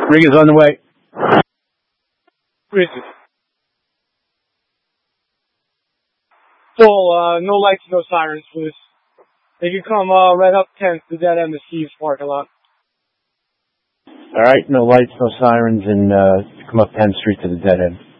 Rig is on the way. Received. Full, no lights, no sirens, please. They can come right up 10th to dead end of Steve's parking lot. All right, no lights, no sirens, and come up 10th Street to the dead end.